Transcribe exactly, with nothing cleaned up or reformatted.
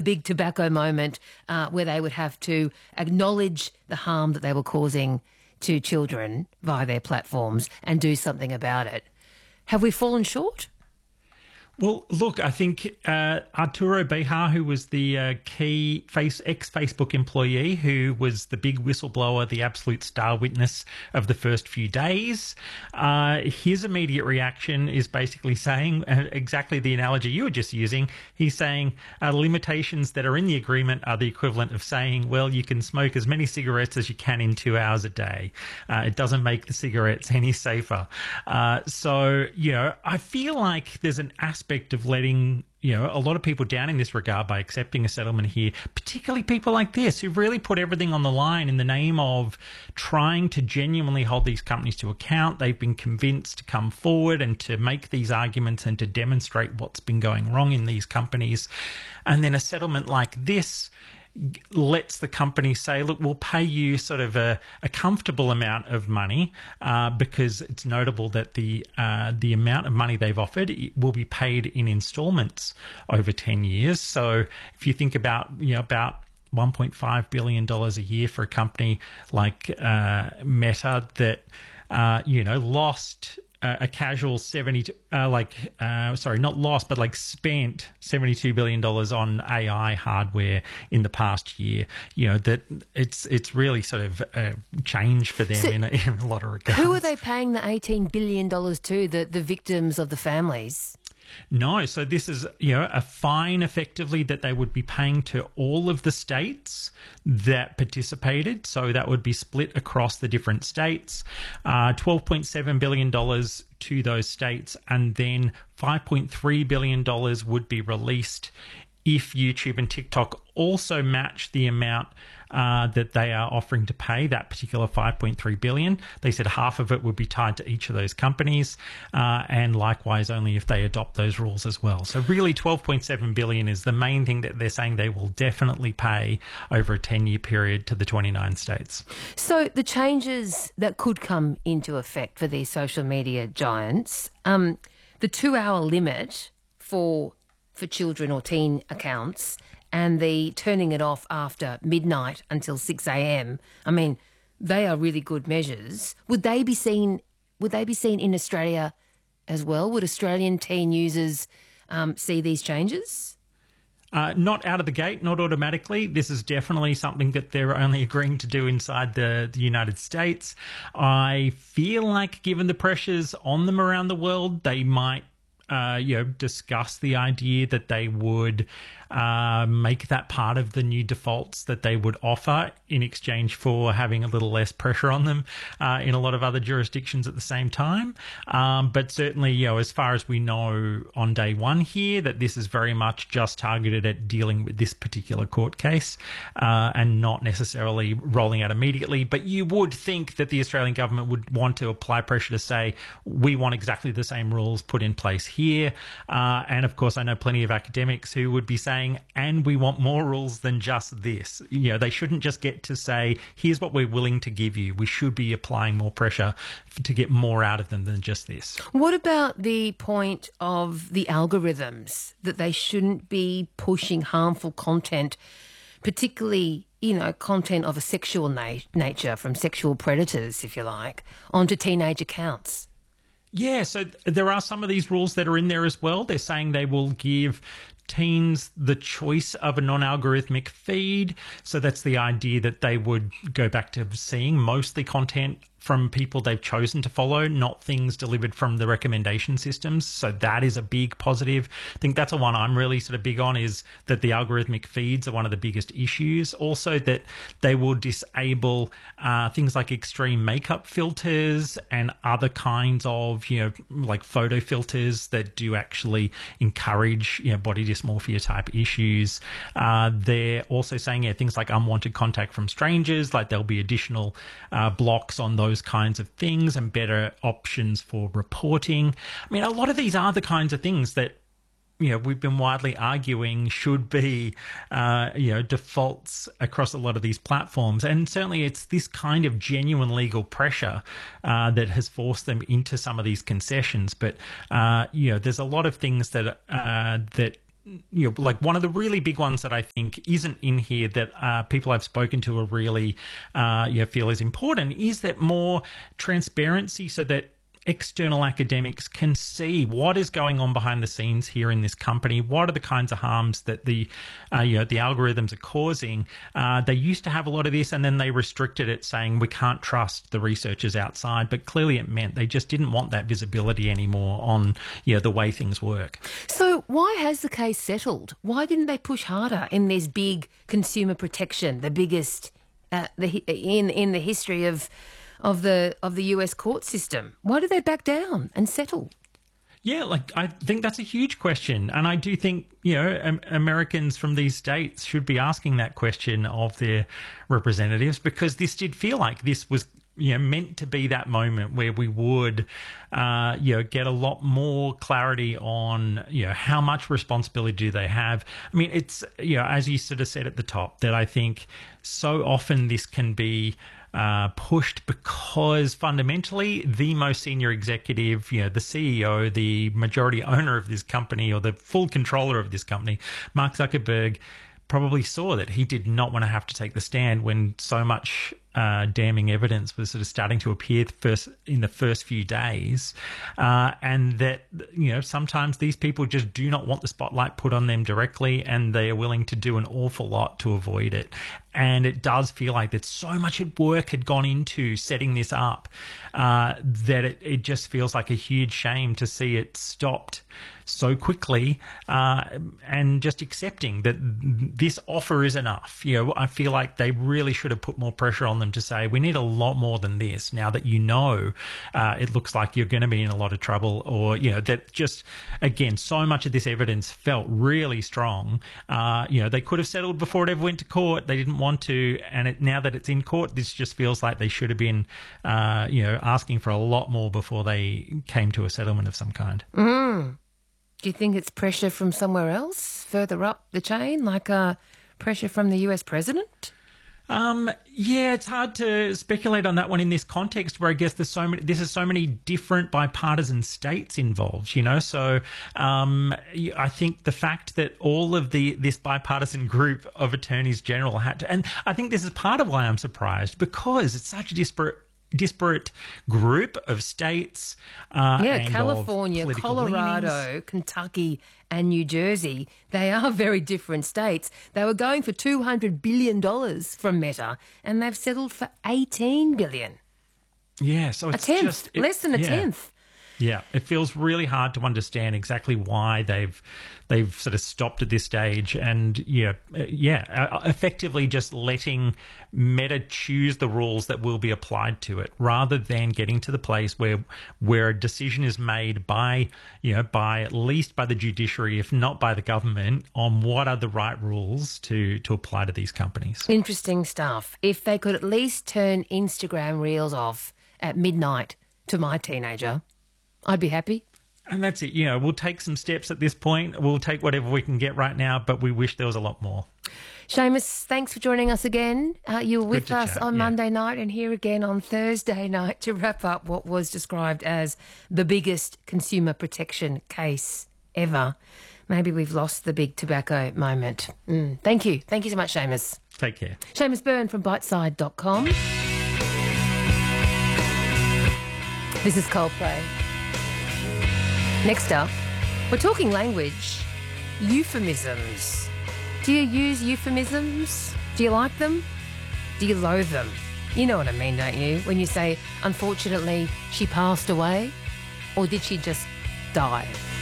big tobacco moment uh, where they would have to acknowledge the harm that they were causing to children via their platforms and do something about it. Have we fallen short? Well, look, I think uh, Arturo Bejar, who was the uh, key face, ex-Facebook employee, who was the big whistleblower, the absolute star witness of the first few days, uh, his immediate reaction is basically saying uh, exactly the analogy you were just using. He's saying uh, limitations that are in the agreement are the equivalent of saying, well, you can smoke as many cigarettes as you can in two hours a day. Uh, it doesn't make the cigarettes any safer. Uh, so, you know, I feel like there's an aspect of letting, you know, a lot of people down in this regard by accepting a settlement here, particularly people like this who really put everything on the line in the name of trying to genuinely hold these companies to account. They've been convinced to come forward and to make these arguments and to demonstrate what's been going wrong in these companies. And then a settlement like this lets the company say, look, we'll pay you sort of a, a comfortable amount of money uh, because it's notable that the uh, the amount of money they've offered will be paid in installments over ten years. So if you think about, you know, about one point five billion dollars a year for a company like uh, Meta that, uh, you know, lost a casual seventy, uh, like, uh, sorry, not lost, but like spent seventy-two billion dollars on A I hardware in the past year. You know, that it's it's really sort of a change for them so in, a, in a lot of regards. Who are they paying the eighteen billion dollars to, the, the victims of the families? No, so this is, you know, a fine effectively that they would be paying to all of the states that participated. So that would be split across the different states, uh, twelve point seven billion dollars to those states, and then five point three billion dollars would be released if YouTube and TikTok also match the amount uh, that they are offering to pay, that particular five point three billion dollars. They said half of it would be tied to each of those companies, uh, and likewise only if they adopt those rules as well. So really twelve point seven billion dollars is the main thing that they're saying they will definitely pay over a ten-year period to the twenty-nine states. So the changes that could come into effect for these social media giants, um, the two-hour limit for for children or teen accounts and the turning it off after midnight until six a.m. I mean, they are really good measures. Would they be seen would they be seen in Australia as well? Would Australian teen users um, see these changes? Uh, not out of the gate, not automatically. This is definitely something that they're only agreeing to do inside the, the United States. I feel like given the pressures on them around the world, they might Uh, you know, discuss the idea that they would uh, make that part of the new defaults that they would offer in exchange for having a little less pressure on them uh, in a lot of other jurisdictions at the same time. Um, but certainly, you know, as far as we know on day one here, that this is very much just targeted at dealing with this particular court case uh, and not necessarily rolling out immediately. But you would think that the Australian government would want to apply pressure to say, we want exactly the same rules put in place here. Uh, and of course, I know plenty of academics who would be saying, and we want more rules than just this. You know, they shouldn't just get to say, here's what we're willing to give you. We should be applying more pressure to get more out of them than just this. What about the point of the algorithms, that they shouldn't be pushing harmful content, particularly, you know, content of a sexual na- nature from sexual predators, if you like, onto teenage accounts? Yeah, so there are some of these rules that are in there as well. They're saying they will give teens the choice of a non-algorithmic feed. So that's the idea that they would go back to seeing mostly content from people they've chosen to follow, not things delivered from the recommendation systems. So that is a big positive. I think that's a one I'm really sort of big on, is that the algorithmic feeds are one of the biggest issues. Also that they will disable uh, things like extreme makeup filters and other kinds of, you know, like photo filters that do actually encourage, you know, body dysmorphia type issues. Uh, they're also saying, yeah, things like unwanted contact from strangers, like there'll be additional uh, blocks on those kinds of things and better options for reporting. I mean, a lot of these are the kinds of things that, you know, we've been widely arguing should be, uh, you know, defaults across a lot of these platforms. And certainly it's this kind of genuine legal pressure uh, that has forced them into some of these concessions. But, uh, you know, there's a lot of things that uh, that you know, like one of the really big ones that I think isn't in here that uh, people I've spoken to are really, uh, you know, feel is important is that more transparency so that external academics can see what is going on behind the scenes here in this company. What are the kinds of harms that the, uh, you know, the algorithms are causing? Uh, they used to have a lot of this, and then they restricted it, saying we can't trust the researchers outside. But clearly, it meant they just didn't want that visibility anymore on, you know, the way things work. So, why has the case settled? Why didn't they push harder in this big consumer protection, the biggest uh, the in in the history of? of the of the U S court system? Why did they back down and settle? Yeah, like I think that's a huge question. And I do think, you know, um, Americans from these states should be asking that question of their representatives, because this did feel like this was, you know, meant to be that moment where we would, uh, you know, get a lot more clarity on, you know, how much responsibility do they have. I mean, it's, you know, as you sort of said at the top, that I think so often this can be Uh, pushed because fundamentally the most senior executive, you know, the C E O, the majority owner of this company or the full controller of this company, Mark Zuckerberg, probably saw that he did not want to have to take the stand when so much uh, damning evidence was sort of starting to appear first in the first few days, uh, and that, you know, sometimes these people just do not want the spotlight put on them directly, and they are willing to do an awful lot to avoid it. And it does feel like that so much work had gone into setting this up uh, that it, it just feels like a huge shame to see it stopped so quickly, uh, and just accepting that this offer is enough. You know, I feel like they really should have put more pressure on them to say, we need a lot more than this now that, you know, uh, it looks like you're going to be in a lot of trouble, or, you know, that just, again, so much of this evidence felt really strong. Uh, you know, they could have settled before it ever went to court. They didn't want to. And it, now that it's in court, this just feels like they should have been, uh, you know, asking for a lot more before they came to a settlement of some kind. Mm. Do you think it's pressure from somewhere else, further up the chain, like uh, pressure from the U S president? Um, yeah, it's hard to speculate on that one in this context, where I guess there's so many, this is so many different bipartisan states involved, you know. So um, I think the fact that all of the this bipartisan group of attorneys general had to, and I think this is part of why I'm surprised, because it's such a disparate. disparate group of states. Uh, yeah, and California, of Colorado, leanings. Kentucky and New Jersey. They are very different states. They were going for two hundred billion dollars from Meta, and they've settled for eighteen billion dollars. Yeah, so it's a tenth, just, it, less than a yeah. tenth. Yeah, it feels really hard to understand exactly why they've they've sort of stopped at this stage, and yeah, yeah, effectively just letting Meta choose the rules that will be applied to it, rather than getting to the place where where a decision is made by, you know, by at least by the judiciary, if not by the government, on what are the right rules to to apply to these companies. Interesting stuff. If they could at least turn Instagram Reels off at midnight to my teenager, I'd be happy. And that's it. You know, we'll take some steps at this point. We'll take whatever we can get right now, but we wish there was a lot more. Seamus, thanks for joining us again. Uh, you were with us chat, on yeah. Monday night and here again on Thursday night to wrap up what was described as the biggest consumer protection case ever. Maybe we've lost the big tobacco moment. Mm. Thank you. Thank you so much, Seamus. Take care. Seamus Byrne from biteside dot com. This is Coldplay. Next up, we're talking language. Euphemisms. Do you use euphemisms? Do you like them? Do you loathe them? You know what I mean, don't you? When you say, unfortunately, she passed away, or did she just die?